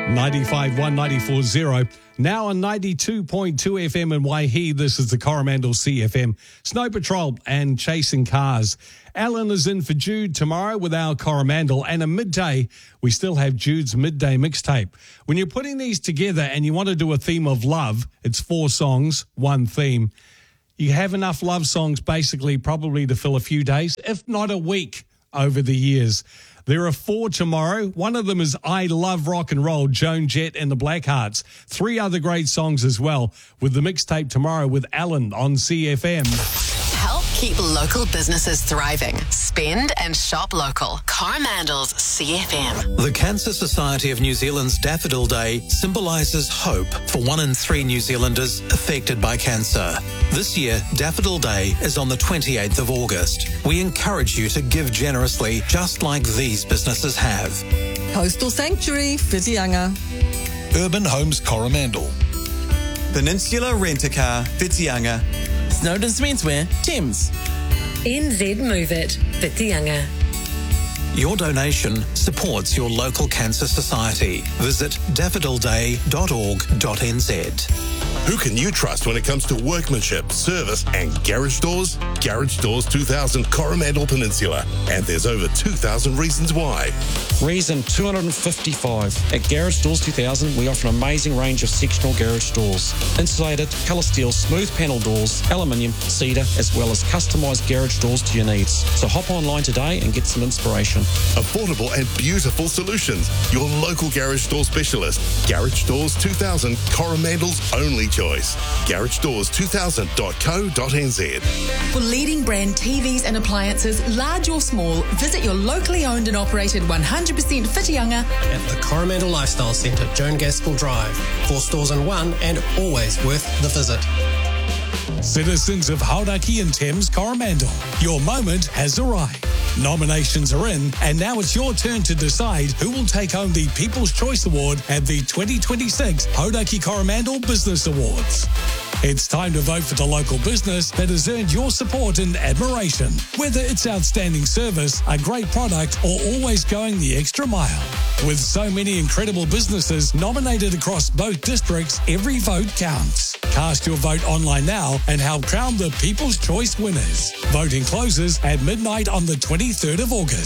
95.1, 94.0. Now on 92.2 FM in Waihi, this is the Coromandel CFM. Snow Patrol and Chasing Cars. Alan is in for Jude tomorrow with our Coromandel, and at midday, we still have Jude's midday mixtape. When you're putting these together and you want to do a theme of love, it's 4 songs, 1 theme. You have enough love songs basically probably to fill a few days, if not a week over the years. There are 4 tomorrow. One of them is I Love Rock and Roll, Joan Jett and the Blackhearts. 3 other great songs as well with the mixtape tomorrow with Alan on CFM. Help keep local businesses thriving. Spend and shop local. Coromandel's CFM. The Cancer Society of New Zealand's Daffodil Day symbolises hope for 1 in 3 New Zealanders affected by cancer. This year, Daffodil Day is on the 28th of August. We encourage you to give generously, just like these businesses have. Postal Sanctuary, Whitianga. Urban Homes Coromandel. Peninsula Rent-A-Car, Whitianga. Snowden Menswear, Thames. NZ Move It, Whitianga. Your donation supports your local cancer society. Visit daffodilday.org.nz. Who can you trust when it comes to workmanship, service and garage doors? Garage Doors 2000 Coromandel Peninsula. And there's over 2,000 reasons why. Reason 255. At Garage Doors 2000, we offer an amazing range of sectional garage doors. Insulated, colour steel, smooth panel doors, aluminium, cedar, as well as customised garage doors to your needs. So hop online today and get some inspiration. Affordable and beautiful solutions. Your local garage door specialist. Garage Doors 2000, Coromandel's only choice. GarageDoors2000.co.nz. For leading brand TVs and appliances, large or small, visit your locally owned and operated 100% Whitianga at the Coromandel Lifestyle Centre, Joan Gaskell Drive. 4 stores in one and always worth the visit. Citizens of Hauraki and Thames Coromandel, your moment has arrived. Nominations are in, and now it's your turn to decide who will take home the People's Choice Award at the 2026 Hauraki Coromandel Business Awards. It's time to vote for the local business that has earned your support and admiration, whether it's outstanding service, a great product, or always going the extra mile. With so many incredible businesses nominated across both districts, every vote counts. Cast your vote online now and help crown the People's Choice winners. Voting closes at midnight on the 23rd of August.